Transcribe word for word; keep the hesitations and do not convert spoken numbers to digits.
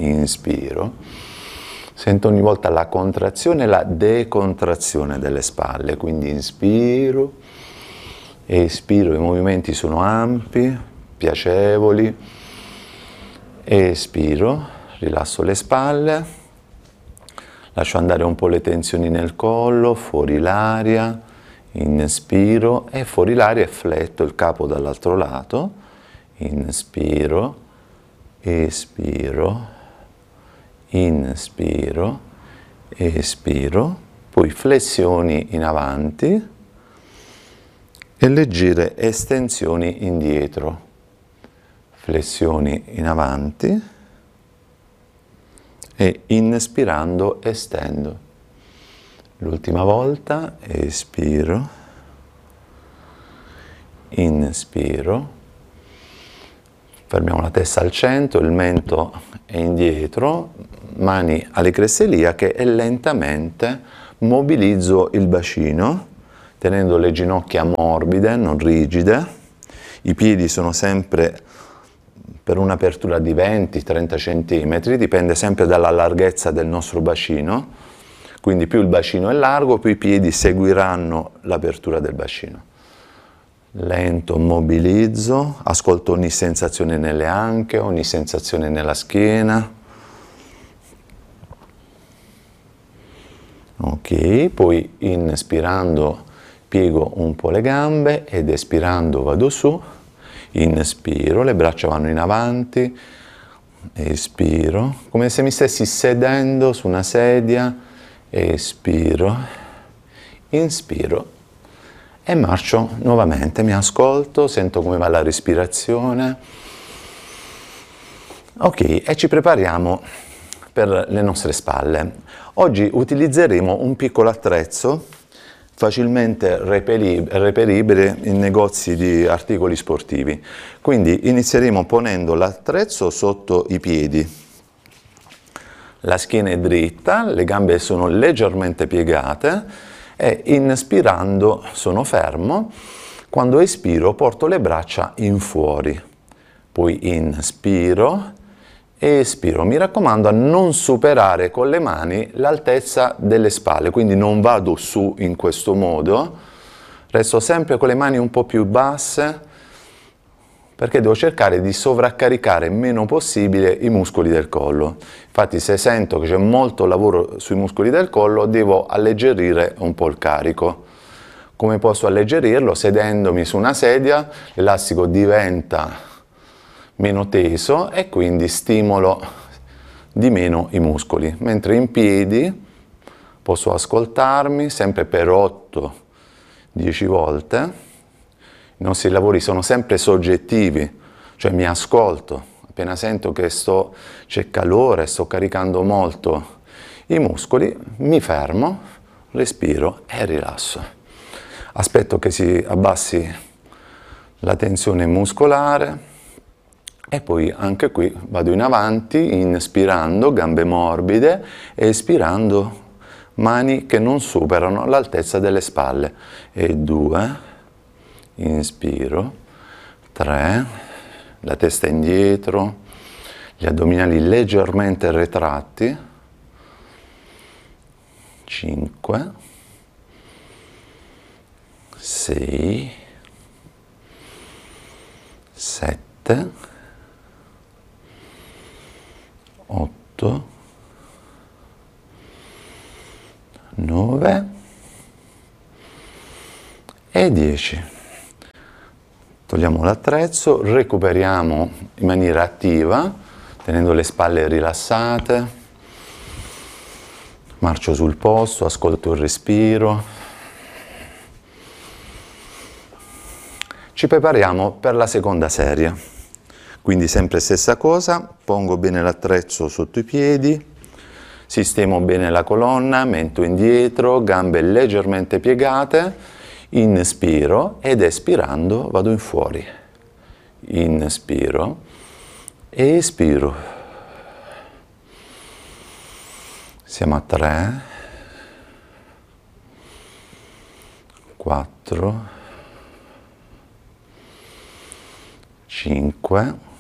inspiro, sento ogni volta la contrazione e la decontrazione delle spalle, quindi inspiro, espiro, i movimenti sono ampi, piacevoli, espiro, rilasso le spalle, lascio andare un po' le tensioni nel collo, fuori l'aria, inspiro e fuori l'aria e fletto il capo dall'altro lato, inspiro, espiro, inspiro, espiro, poi flessioni in avanti e leggere estensioni indietro, flessioni in avanti e inspirando estendo. L'ultima volta, espiro, inspiro, fermiamo la testa al centro, il mento è indietro, mani alle creste iliache e lentamente mobilizzo il bacino, tenendo le ginocchia morbide, non rigide, i piedi sono sempre per un'apertura di venti trenta centimetri, dipende sempre dalla larghezza del nostro bacino, quindi più il bacino è largo, più i piedi seguiranno l'apertura del bacino. Lento, mobilizzo, ascolto ogni sensazione nelle anche, ogni sensazione nella schiena. Ok, poi inspirando piego un po' le gambe ed espirando vado su. Inspiro, le braccia vanno in avanti, espiro, come se mi stessi sedendo su una sedia, espiro, inspiro e marcio nuovamente, mi ascolto, sento come va la respirazione. Ok, e ci prepariamo per le nostre spalle. Oggi utilizzeremo un piccolo attrezzo facilmente reperibile in negozi di articoli sportivi. Quindi inizieremo ponendo l'attrezzo sotto i piedi. La schiena è dritta, le gambe sono leggermente piegate e inspirando sono fermo. Quando espiro porto le braccia in fuori. Poi inspiro e espiro. Mi raccomando a non superare con le mani l'altezza delle spalle, quindi non vado su in questo modo, resto sempre con le mani un po' più basse perché devo cercare di sovraccaricare il meno possibile i muscoli del collo. Infatti se sento che c'è molto lavoro sui muscoli del collo devo alleggerire un po' il carico. Come posso alleggerirlo? Sedendomi su una sedia, l'elastico diventa meno teso e quindi stimolo di meno i muscoli, mentre in piedi posso ascoltarmi sempre per otto dieci volte. I nostri lavori sono sempre soggettivi, cioè mi ascolto, appena sento che sto, c'è calore, sto caricando molto i muscoli, mi fermo, respiro e rilasso. Aspetto che si abbassi la tensione muscolare. E poi anche qui vado in avanti, inspirando, gambe morbide, e espirando, mani che non superano l'altezza delle spalle. E due, inspiro, tre, la testa indietro, gli addominali leggermente retratti, cinque, sei, sette, otto, nove e dieci. Togliamo l'attrezzo, recuperiamo in maniera attiva, tenendo le spalle rilassate, marcio sul posto, ascolto il respiro. Ci prepariamo per la seconda serie. Quindi sempre stessa cosa, pongo bene l'attrezzo sotto i piedi, sistemo bene la colonna, mento indietro, gambe leggermente piegate, inspiro ed espirando vado in fuori. Inspiro, espiro. Siamo a tre, quattro, cinque,